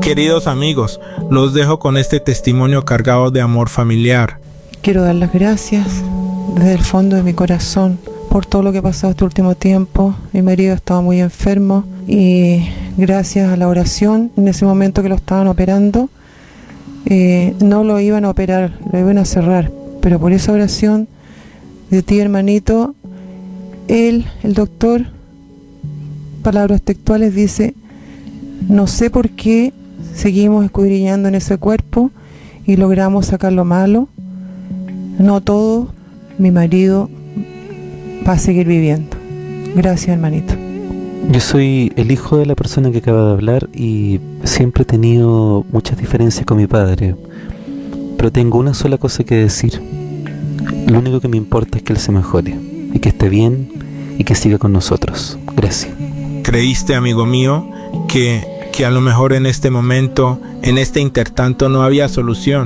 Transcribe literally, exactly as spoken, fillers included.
Queridos amigos, los dejo con este testimonio cargado de amor familiar. Quiero dar las gracias desde el fondo de mi corazón por todo lo que ha pasado este último tiempo. Mi marido estaba muy enfermo y gracias a la oración, en ese momento que lo estaban operando, eh, no lo iban a operar, lo iban a cerrar, pero por esa oración de ti, hermanito, él, el doctor, palabras textuales, dice: no sé por qué seguimos escudriñando en ese cuerpo y logramos sacar lo malo. No todo, mi marido va a seguir viviendo. Gracias, hermanito. Yo soy el hijo de la persona que acaba de hablar y siempre he tenido muchas diferencias con mi padre, pero tengo una sola cosa que decir. Lo único que me importa es que él se mejore y que esté bien y que siga con nosotros. Gracias. ¿Creíste, amigo mío, que, que a lo mejor en este momento, en este intertanto, no había solución?